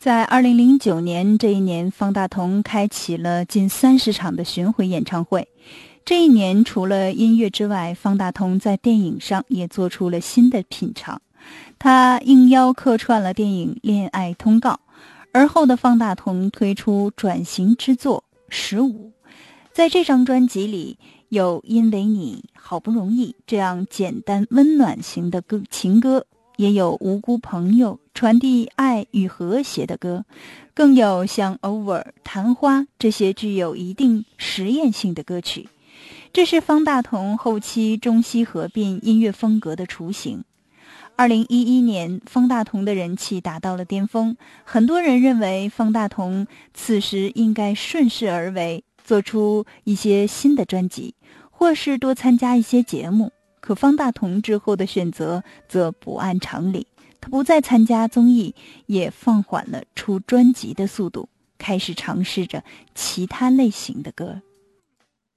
在2009年这一年，方大同开启了近30场的巡回演唱会。这一年除了音乐之外，方大同在电影上也做出了新的品尝。他应邀客串了电影《恋爱通告》，而后的方大同推出转型之作《15》。在这张专辑里，有《因为你好不容易》这样简单温暖型的情歌，也有无辜朋友传递爱与和谐的歌，更有像 Over 昙花这些具有一定实验性的歌曲。这是方大同后期中西合并音乐风格的雏形。2011年，方大同的人气达到了巅峰，很多人认为方大同此时应该顺势而为，做出一些新的专辑，或是多参加一些节目。可方大同之后的选择则不按常理，他不再参加综艺，也放缓了出专辑的速度，开始尝试着其他类型的歌。